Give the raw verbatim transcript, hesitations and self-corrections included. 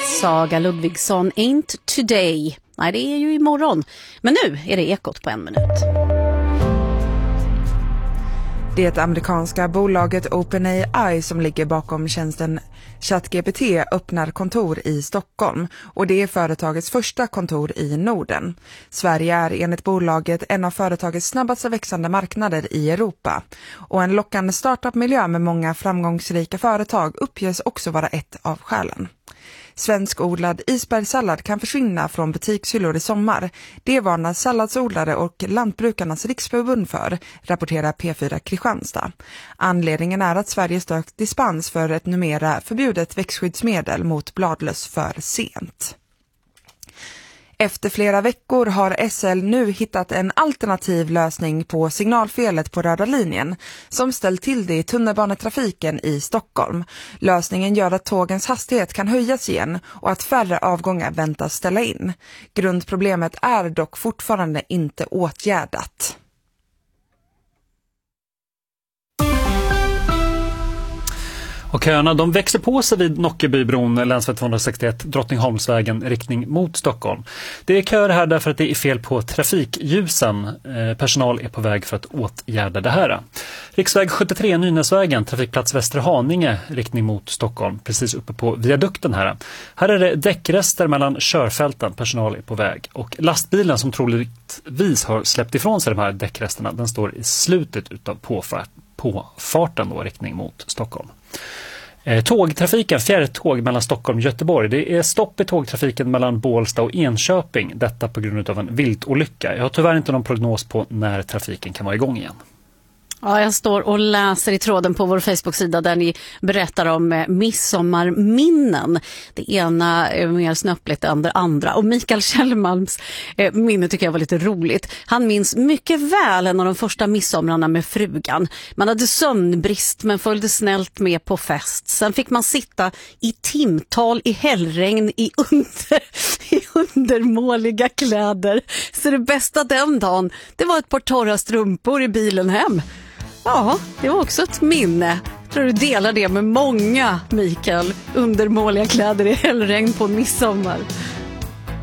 Saga Ludvigsson, Ain't Today. Nej, det är ju imorgon. Men nu är det Ekot på en minut. Det amerikanska bolaget OpenAI som ligger bakom tjänsten ChatGPT öppnar kontor i Stockholm och det är företagets första kontor i Norden. Sverige är enligt bolaget en av företagets snabbast växande marknader i Europa och en lockande startup-miljö med många framgångsrika företag uppges också vara ett av skälen. Svenskodlad isbergssallad kan försvinna från butikshyllor i sommar. Det varnar salladsodlare och lantbrukarnas riksförbund för, rapporterar P fyra Kristianstad. Anledningen är att Sverige sökt dispens för ett numera förbjudet växtskyddsmedel mot bladlöss för sent. Efter flera veckor har S L nu hittat en alternativ lösning på signalfelet på röda linjen som ställt till det i tunnelbanetrafiken i Stockholm. Lösningen gör att tågens hastighet kan höjas igen och att färre avgångar väntas ställa in. Grundproblemet är dock fortfarande inte åtgärdat. Och köerna de växer på sig vid Nockebybron, länsväg tvåhundrasextioett, Drottningholmsvägen, riktning mot Stockholm. Det är köer här därför att det är fel på trafikljusen. Eh, personal är på väg för att åtgärda det här. Riksväg sjuttiotre, Nynäsvägen, trafikplats Västerhaninge, riktning mot Stockholm, precis uppe på viadukten här. Här är det däckrester mellan körfälten, personal är på väg. Och lastbilen som troligtvis har släppt ifrån sig de här däckresterna, den står i slutet utav påfart, påfarten då, riktning mot Stockholm. Eh, tågtrafiken, fjärrtåg mellan Stockholm och Göteborg. Det är stopp i tågtrafiken mellan Bålsta och Enköping. Detta på grund av en viltolycka. Jag har tyvärr inte någon prognos på när trafiken kan vara igång igen. Ja, jag står och läser i tråden på vår Facebook-sida där ni berättar om midsommarminnen. Det ena är mer snöppligt än det andra. Och Mikael Kjellmalms eh, minne tycker jag var lite roligt. Han minns mycket väl en av de första midsomrarna med frugan. Man hade sömnbrist men följde snällt med på fest. Sen fick man sitta i timtal i hällregn i, under, i undermåliga kläder. Så det bästa den dagen, det var ett par torra strumpor i bilen hem. Ja, det var också ett minne. Jag tror du delar det med många, Mikael. Undermåliga kläder i hällregn på midsommar.